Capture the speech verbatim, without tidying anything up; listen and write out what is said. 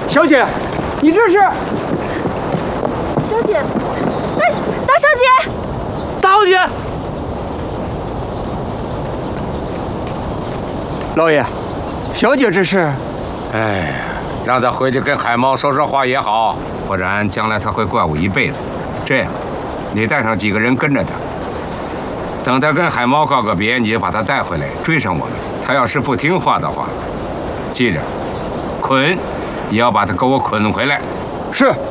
小姐，你这是？ 小姐，哎，大小姐， 大小姐，老爷，小姐这是？ 哎，让他回去跟海猫说说话也好，不然将来他会怪我一辈子。这样，你带上几个人跟着他，等他跟海猫告个别，你就把他带回来，追上我们。他要是不听话的话，记着，捆也要把他给我捆回来。 是。